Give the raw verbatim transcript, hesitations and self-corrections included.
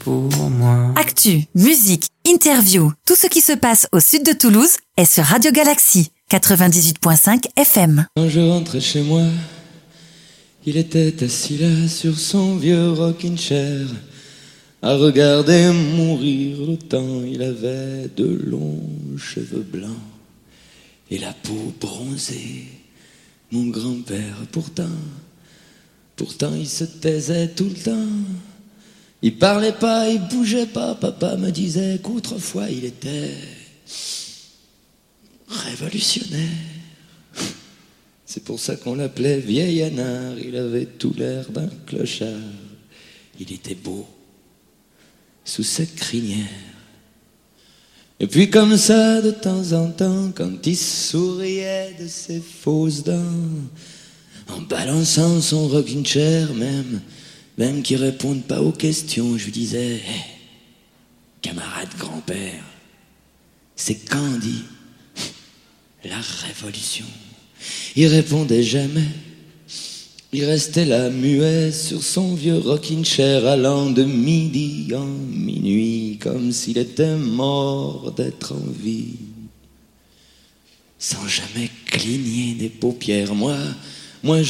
pour moi. Actu, musique, interview, tout ce qui se passe au sud de Toulouse est sur Radio Galaxy, quatre-vingt-dix-huit virgule cinq F M. Quand je rentrais chez moi, il était assis là sur son vieux rocking chair, à regarder mourir le temps. Il avait de longs cheveux blancs et la peau bronzée. Mon grand-père, pourtant, pourtant il se taisait tout le temps. Il parlait pas, il bougeait pas. Papa me disait qu'autrefois il était révolutionnaire. C'est pour ça qu'on l'appelait vieil anard. Il avait tout l'air d'un clochard. Il était beau sous cette crinière. Et puis comme ça, de temps en temps, quand il souriait de ses fausses dents, en balançant son rocking chair, même, même qu'il réponde pas aux questions, je lui disais, hey, camarade grand-père, c'est quand dit la révolution? Il répondait jamais. Il restait là muet sur son vieux rocking chair, allant de midi en minuit, comme s'il était mort d'être en vie, sans jamais cligner des paupières. Moi, moi